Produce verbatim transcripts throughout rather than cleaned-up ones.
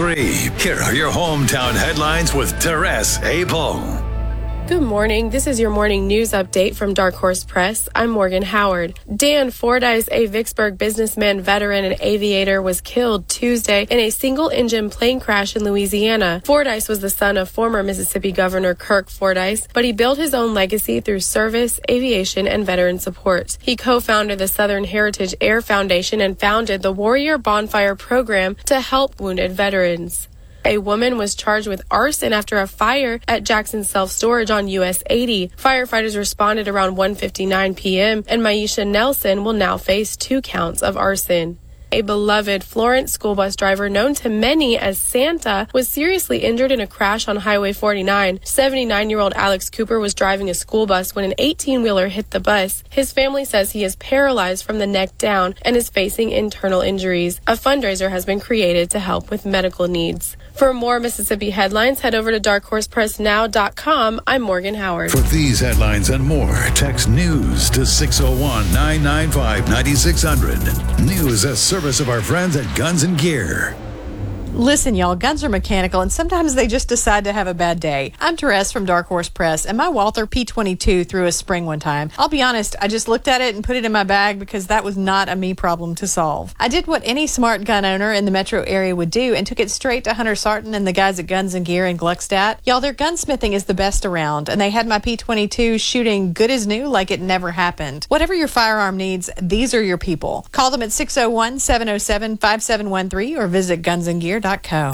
three. Here are your hometown headlines with Therese Apel. Good morning. This is your morning news update from Dark Horse Press. I'm Morgan Howard. Dan Fordyce, a Vicksburg businessman, veteran, and aviator, was killed Tuesday in a single-engine plane crash in Louisiana. Fordyce was the son of former Mississippi Governor Kirk Fordyce, but he built his own legacy through service, aviation, and veteran support. He co-founded the Southern Heritage Air Foundation and founded the Warrior Bonfire program to help wounded veterans. A woman was charged with arson after a fire at Jackson Self-Storage on U S eighty. Firefighters responded around one fifty-nine p.m., and Maisha Nelson will now face two counts of arson. A beloved Florence school bus driver known to many as Santa was seriously injured in a crash on Highway forty-nine. seventy-nine-year-old Alex Cooper was driving a school bus when an eighteen-wheeler hit the bus. His family says he is paralyzed from the neck down and is facing internal injuries. A fundraiser has been created to help with medical needs. For more Mississippi headlines, head over to dark horse press now dot com. I'm Morgan Howard. For these headlines and more, text news to six oh one, nine nine five, nine six hundred. News a service of our friends at Guns and Gear. Listen, y'all, guns are mechanical, and sometimes they just decide to have a bad day. I'm Therese from Dark Horse Press, and my Walther P twenty-two threw a spring one time. I'll be honest, I just looked at it and put it in my bag because that was not a me problem to solve. I did what any smart gun owner in the metro area would do and took it straight to Hunter Sarton and the guys at Guns and Gear in Gluckstadt. Y'all, their gunsmithing is the best around, and they had my P twenty-two shooting good as new like it never happened. Whatever your firearm needs, these are your people. Call them at six oh one, seven oh seven, five seven one three or visit guns and gear dot com.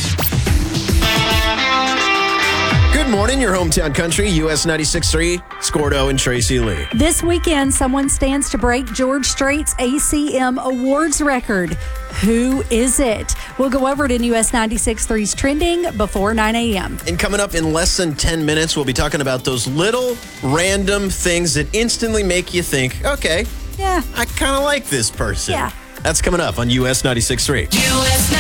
Good morning, your hometown country, U S ninety-six point three, Scordo and Tracy Lee. This weekend, someone stands to break George Strait's A C M Awards record. Who is it? We'll go over it in U S ninety-six point three's trending before nine a.m. And coming up in less than ten minutes, we'll be talking about those little random things that instantly make you think, okay, Yeah. I kind of like this person. Yeah. That's coming up on U S ninety-six point three.